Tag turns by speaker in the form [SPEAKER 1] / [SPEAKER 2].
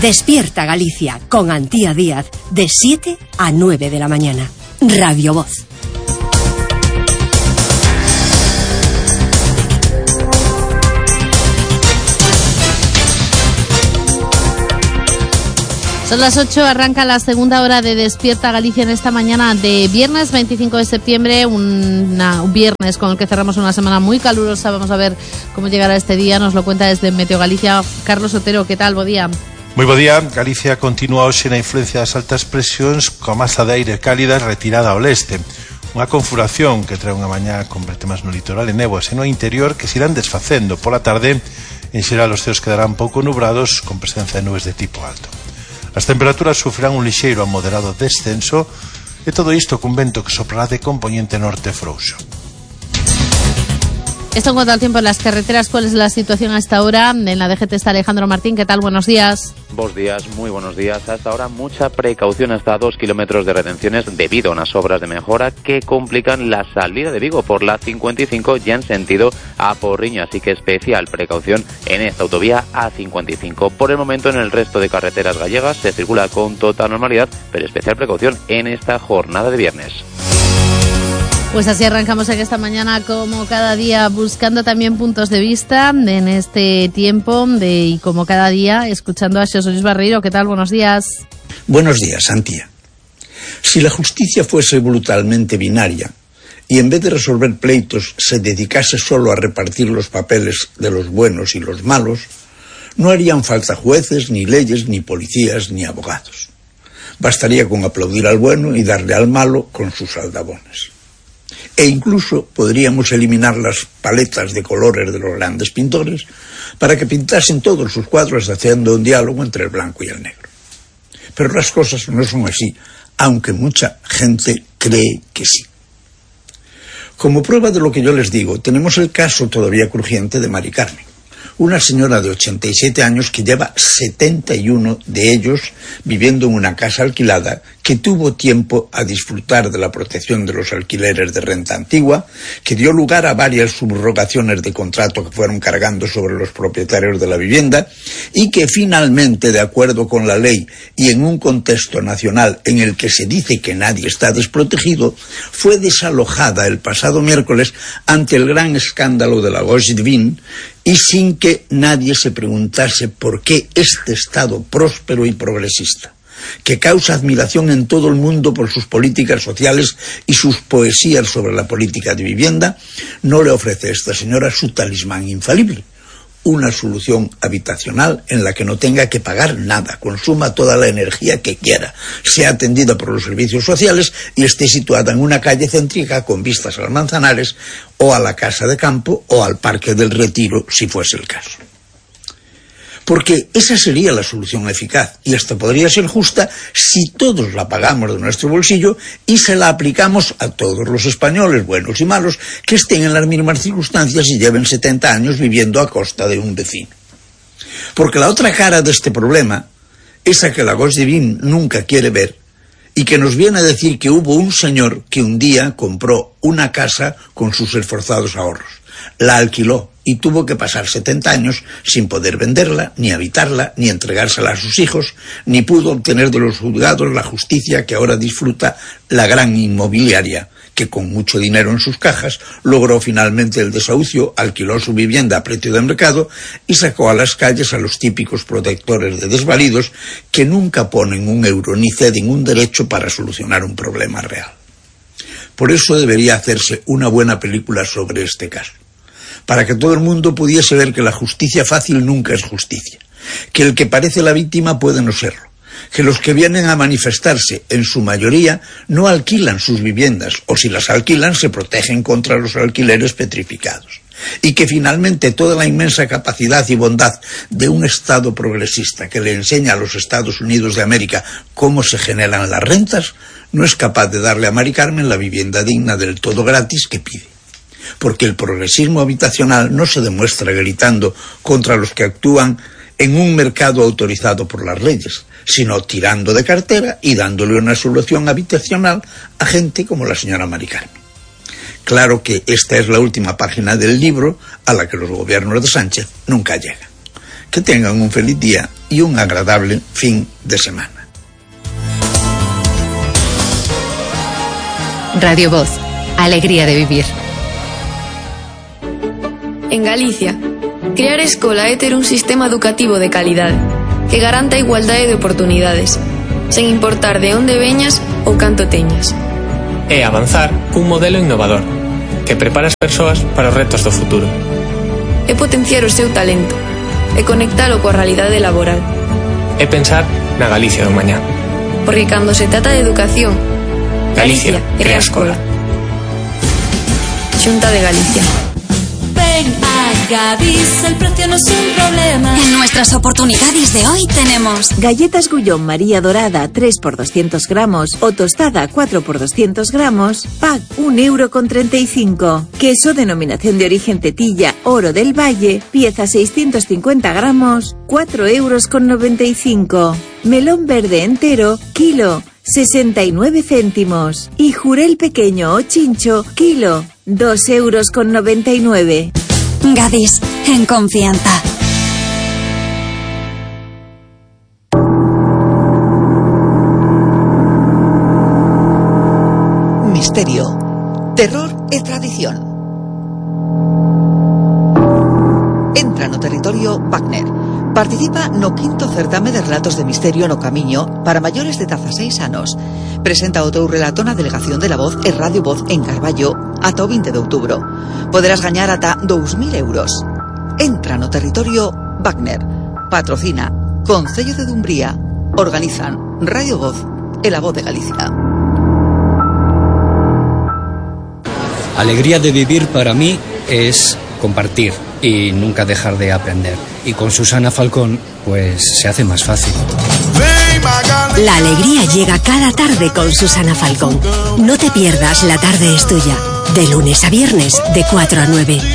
[SPEAKER 1] Despierta Galicia con Antía Díaz de 7 a 9 de la mañana. Radio Voz.
[SPEAKER 2] Son las 8, arranca la segunda hora de Despierta Galicia en esta mañana de viernes 25 de septiembre, un viernes con el que cerramos una semana muy calurosa. Vamos a ver cómo llegará este día, nos lo cuenta desde Meteo Galicia Carlos Otero. ¿Qué tal? Bo día.
[SPEAKER 3] Moi bo día. Galicia continúa hoxe na influencia das altas presións coa masa de aire cálida retirada ao leste. Unha confuración que trae unha mañá con vertemas no litoral e néboas e no interior que se irán desfacendo. Pola tarde, en xeral, os ceos quedarán pouco nubrados con presencia de nubes de tipo alto. As temperaturas sufrirán un lixeiro a moderado descenso e todo isto cun vento que soprará de componente norte frouxo.
[SPEAKER 2] Esto en cuanto al tiempo en las carreteras. ¿Cuál es la situación a esta hora? En la DGT está Alejandro Martín. ¿Qué tal? Buenos días.
[SPEAKER 4] Buenos días, muy buenos días. Hasta ahora mucha precaución, hasta 2 kilómetros de retenciones debido a unas obras de mejora que complican la salida de Vigo por la 55 ya en sentido a Porriño, así que especial precaución en esta autovía A55. Por el momento en el resto de carreteras gallegas se circula con total normalidad, pero especial precaución en esta jornada de viernes.
[SPEAKER 2] Pues así arrancamos en esta mañana, como cada día, buscando también puntos de vista en este tiempo y como cada día escuchando a Xosé Luis Barreiro. ¿Qué tal? Buenos días.
[SPEAKER 5] Buenos días, Antía. Si la justicia fuese brutalmente binaria y en vez de resolver pleitos se dedicase solo a repartir los papeles de los buenos y los malos, no harían falta jueces, ni leyes, ni policías, ni abogados. Bastaría con aplaudir al bueno y darle al malo con sus aldabones. E incluso podríamos eliminar las paletas de colores de los grandes pintores para que pintasen todos sus cuadros haciendo un diálogo entre el blanco y el negro. Pero las cosas no son así, aunque mucha gente cree que sí. Como prueba de lo que yo les digo, tenemos el caso todavía crujiente de Mari Carmen, una señora de 87 años que lleva 71 de ellos viviendo en una casa alquilada, que tuvo tiempo a disfrutar de la protección de los alquileres de renta antigua, que dio lugar a varias subrogaciones de contrato que fueron cargando sobre los propietarios de la vivienda y que finalmente, de acuerdo con la ley y en un contexto nacional en el que se dice que nadie está desprotegido, fue desalojada el pasado miércoles ante el gran escándalo de la Gauche Divine y sin que nadie se preguntase por qué este Estado próspero y progresista, que causa admiración en todo el mundo por sus políticas sociales y sus poesías sobre la política de vivienda, no le ofrece a esta señora su talismán infalible, una solución habitacional en la que no tenga que pagar nada, consuma toda la energía que quiera, sea atendida por los servicios sociales y esté situada en una calle céntrica con vistas al Manzanares o a la Casa de Campo o al Parque del Retiro, si fuese el caso. Porque esa sería la solución eficaz y hasta podría ser justa si todos la pagamos de nuestro bolsillo y se la aplicamos a todos los españoles, buenos y malos, que estén en las mismas circunstancias y lleven 70 años viviendo a costa de un vecino. Porque la otra cara de este problema, esa que la Gauche Divine nunca quiere ver, y que nos viene a decir que hubo un señor que un día compró una casa con sus esforzados ahorros, la alquiló y tuvo que pasar 70 años sin poder venderla, ni habitarla, ni entregársela a sus hijos, ni pudo obtener de los juzgados la justicia que ahora disfruta la gran inmobiliaria, que con mucho dinero en sus cajas logró finalmente el desahucio, alquiló su vivienda a precio de mercado y sacó a las calles a los típicos protectores de desvalidos que nunca ponen un euro ni ceden un derecho para solucionar un problema real. Por eso debería hacerse una buena película sobre este caso, para que todo el mundo pudiese ver que la justicia fácil nunca es justicia, que el que parece la víctima puede no serlo, que los que vienen a manifestarse, en su mayoría, no alquilan sus viviendas, o si las alquilan se protegen contra los alquileres petrificados, y que finalmente toda la inmensa capacidad y bondad de un Estado progresista que le enseña a los Estados Unidos de América cómo se generan las rentas, no es capaz de darle a Mari Carmen la vivienda digna del todo gratis que pide. Porque el progresismo habitacional no se demuestra gritando contra los que actúan en un mercado autorizado por las leyes, sino tirando de cartera y dándole una solución habitacional a gente como la señora Mari Carmen. Claro que esta es la última página del libro a la que los gobiernos de Sánchez nunca llegan. Que tengan un feliz día y un agradable fin de semana.
[SPEAKER 6] Radio Voz, alegría de vivir.
[SPEAKER 7] En Galicia, crear escola é ter un sistema educativo de calidade que garanta a igualdade de oportunidades, sen importar de onde veñas ou canto teñas.
[SPEAKER 8] É avanzar cun modelo innovador que prepara as persoas para os retos do futuro.
[SPEAKER 7] É potenciar o seu talento e conectalo coa realidade laboral.
[SPEAKER 8] É pensar na Galicia do mañá.
[SPEAKER 7] Porque cando se trata de educación,
[SPEAKER 8] Galicia crea escola.
[SPEAKER 7] Xunta de Galicia.
[SPEAKER 9] Ven a Gadis, el precio no es un problema.
[SPEAKER 10] En nuestras oportunidades de hoy tenemos
[SPEAKER 11] galletas Gullón María Dorada 3 por 200 gramos o tostada 4 por 200 gramos, pack 1,35 €. Queso denominación de origen Tetilla, Oro del Valle, pieza 650 gramos, 4,95 €. Melón verde entero, kilo, 69 céntimos. Y jurel pequeño o chincho, kilo, 2,99 €.
[SPEAKER 10] Gadis, en confianza.
[SPEAKER 12] Misterio, terror e tradición. Entra no territorio Wagner. Participa no 5º certame de relatos de misterio no Camiño para maiores de 16 anos. Presenta o teu relato na Delegación de la Voz e Radio Voz en Carballo ata o 20 de outubro. Poderás gañar ata 2.000 €. Entra no territorio Wagner. Patrocina Concello de Dumbría. Organizan Radio Voz e la Voz de Galicia.
[SPEAKER 13] Alegría de vivir para mí es compartir y nunca dejar de aprender. Y con Susana Falcón, pues se hace más fácil.
[SPEAKER 1] La alegría llega cada tarde con Susana Falcón. No te pierdas La tarde es tuya, de lunes a viernes, de 4 a 9.